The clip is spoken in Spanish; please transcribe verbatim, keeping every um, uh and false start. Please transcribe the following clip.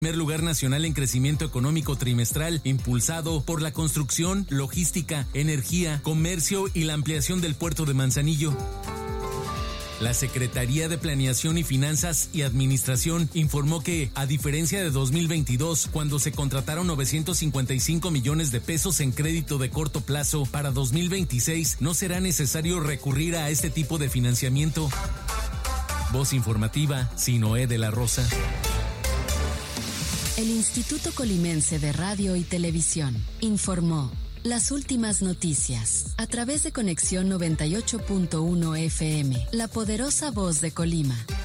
Primer lugar nacional en crecimiento económico trimestral, impulsado por la construcción, logística, energía, comercio y la ampliación del puerto de Manzanillo. La Secretaría de Planeación y Finanzas y Administración informó que, a diferencia de dos mil veintidós, cuando se contrataron novecientos cincuenta y cinco millones de pesos en crédito de corto plazo, para dos mil veintiséis no será necesario recurrir a este tipo de financiamiento. Voz informativa, Sinoé de la Rosa. El Instituto Colimense de Radio y Televisión informó las últimas noticias a través de Conexión noventa y ocho punto uno F M, la poderosa voz de Colima.